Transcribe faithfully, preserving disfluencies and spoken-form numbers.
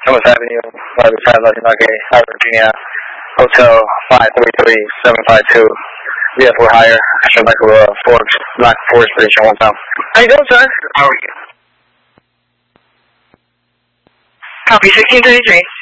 Thomas Avenue, five five Latinake, High Virginia, Hotel five three three seven five two, V F four higher, Ashton Michael uh, Forks, Black Forest Station, one time. How you doing, sir? How are you? Copy, sixteen thirty-three.